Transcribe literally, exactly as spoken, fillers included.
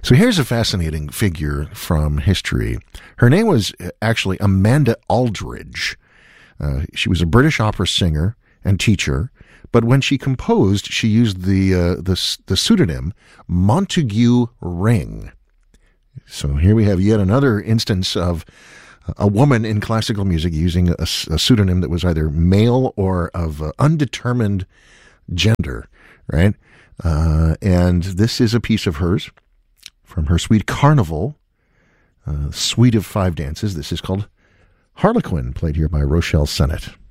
So here's a fascinating figure from history. Her name was actually Amanda Aldridge. Uh, she was a British opera singer and teacher, but when she composed, she used the uh, the, the pseudonym Montague Ring. So here we have yet another instance of a woman in classical music using a, a pseudonym that was either male or of uh, undetermined gender, right? Uh, and this is a piece of hers from her suite Carnival, uh, suite of five dances. This is called Harlequin, played here by Rochelle Sennett.